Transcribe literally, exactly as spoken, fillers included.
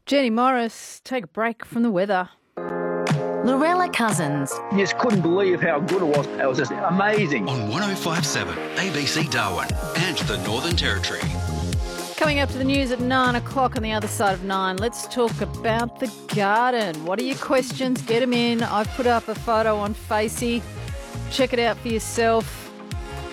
Jenny Morris, take a break from the weather. Lorella Cousins. You just couldn't believe how good it was. It was just amazing. On one oh five point seven, A B C Darwin and the Northern Territory. Coming up to the news at nine o'clock on the other side of nine, let's talk about the garden. What are your questions? Get them in. I've put up a photo on Facey. Check it out for yourself.